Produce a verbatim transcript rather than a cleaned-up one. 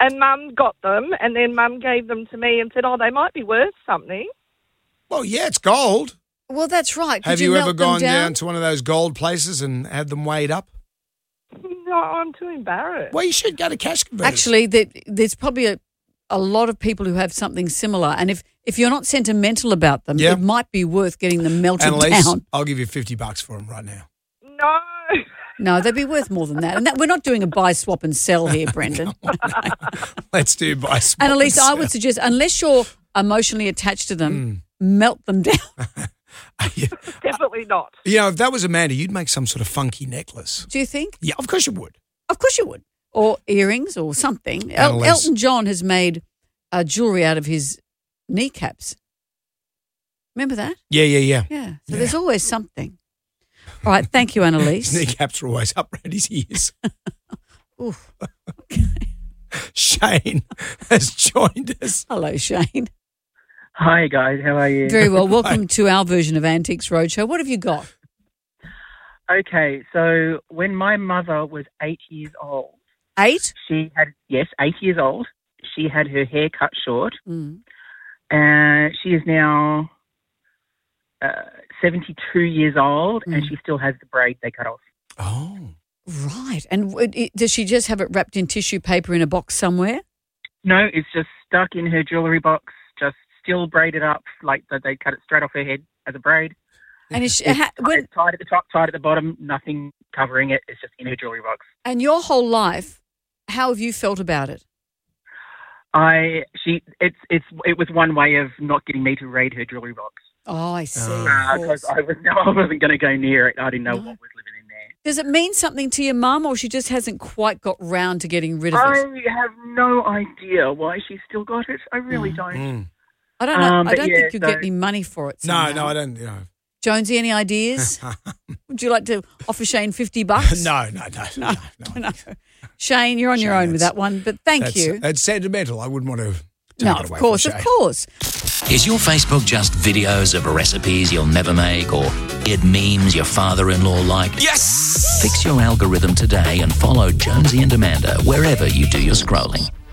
and Mum got them, and then Mum gave them to me and said, oh, they might be worth something. Well, yeah, it's gold. Well, that's right. Could Have you, you, melt ever them gone down? down to one of those gold places and had them weighed up? No, I'm too embarrassed. Well, you should go to cash converters. Actually, there, there's probably a, a lot of people who have something similar, and if, if you're not sentimental about them, Yeah. it might be worth getting them melted Annalise, down. I'll give you fifty bucks for them right now. No. No, they'd be worth more than that. And that, we're not doing a buy, swap and sell here, Brendan. Let's do buy swap. Annalise, and I sell. would suggest, unless you're emotionally attached to them, melt them down. Yeah. Definitely not. You know, if that was Amanda, you'd make some sort of funky necklace. Do you think? Yeah, of course you would. Of course you would. Or earrings or something. El- Annalise. Elton John has made uh, jewellery out of his kneecaps. Remember that? Yeah, yeah, yeah. Yeah. So Yeah. there's always something. All right. Thank you, Annalise. His kneecaps are always up around his ears. Oof. Shane has joined us. Hello, Shane. Hi, guys. How are you? Very well. Welcome to our version of Antiques Roadshow. What have you got? Okay, so when my mother was eight years old, Eight? she had, yes, eight years old, she had her hair cut short, Mm. and she is now uh, seventy-two years old, and Mm. she still has the braid they cut off. Oh. Right. And w- it, does she just have it wrapped in tissue paper in a box somewhere? No, it's just stuck in her jewellery box, just still braided up, like that they cut it straight off her head as a braid. And is she, It's ha, tied, when, tied at the top, tied at the bottom, nothing covering it. It's just in her jewellery box. and your whole life, how have you felt about it? I she it's it's it was one way of not getting me to raid her jewellery box. Oh, I see. Oh. of Because course. I was I wasn't going to go near it. I didn't know No. what was living in there. Does it mean something to your mum, or she just hasn't quite got round to getting rid of I it? have no idea why she's still got it. I really don't. Mm. I don't know. Um, I but don't yeah, think you'll so- get any money for it. No, somehow. no, I don't. You know. Jonesy, any ideas? Would you like to offer Shane fifty bucks? no, no, no, no, no. No. Shane, you're on your Shane, own with that's- that one, but thank That's, you. That's sentimental. I wouldn't want to take No, it of away course, from of Shane. course. Is your Facebook just videos of recipes you'll never make or weird memes your father-in-law liked? Yes! Fix your algorithm today and follow Jonesy and Amanda wherever you do your scrolling.